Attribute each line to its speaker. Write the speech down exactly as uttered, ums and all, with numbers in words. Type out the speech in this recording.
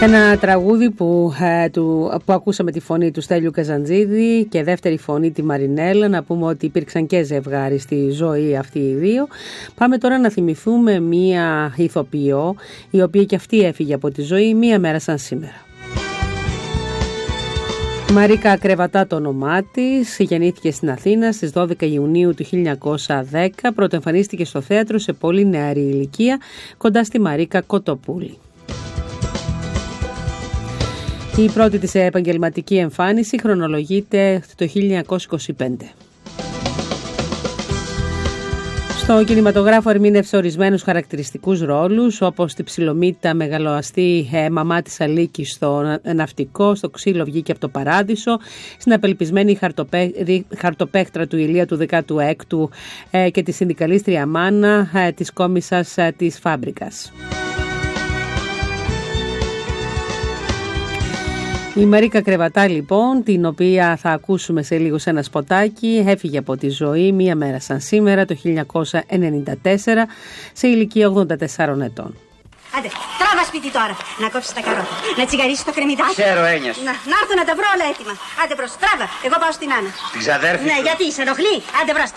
Speaker 1: Ένα τραγούδι που, ε, του, που ακούσαμε τη φωνή του Στέλιου Καζαντζίδη και δεύτερη φωνή τη Μαρινέλα. Να πούμε ότι υπήρξαν και ζευγάρι στη ζωή αυτοί οι δύο. Πάμε τώρα να θυμηθούμε μία ηθοποιό, η οποία και αυτή έφυγε από τη ζωή μία μέρα σαν σήμερα. Μαρίκα Κρεβατά το όνομά της, γεννήθηκε στην Αθήνα στις δώδεκα Ιουνίου του χίλια εννιακόσια δέκα, πρωτοεμφανίστηκε στο θέατρο σε πολύ νεαρή ηλικία, κοντά στη Μαρίκα Κοτοπούλη. Η πρώτη της επαγγελματική εμφάνιση χρονολογείται το χίλια εννιακόσια είκοσι πέντε. Στο κινηματογράφο ερμήνευσε ορισμένους χαρακτηριστικούς ρόλους, όπως τη ψιλομύτα μεγαλοαστή ε, μαμά της Αλίκης στο Ναυτικό, στο Ξύλο βγήκε από το Παράδεισο, στην απελπισμένη χαρτοπέ, χαρτοπέχτρα του Ηλία του δέκατου έκτου ε, και τη συνδικαλίστρια μάνα ε, της κόμισσας ε, της Φάμπρικας. Η Μαρίκα Κρεβατά λοιπόν, την οποία θα ακούσουμε σε λίγο σε ένα σποτάκι, έφυγε από τη ζωή μία μέρα σαν σήμερα το χίλια εννιακόσια ενενήντα τέσσερα σε ηλικία ογδόντα τεσσάρων ετών.
Speaker 2: Άντε, τράβα σπίτι τώρα, να κόψεις τα καρότα, να τσιγαρίσεις το κρεμμυδάκι.
Speaker 3: Ξέρω, Έννοια σου.
Speaker 2: Να, να έρθω να τα βρω όλα έτοιμα. Άντε μπρος, τράβα, εγώ πάω στην Άννα.
Speaker 3: Της αδέρφης.
Speaker 2: Ναι, γιατί, σε ενοχλεί. Άντε μπρος.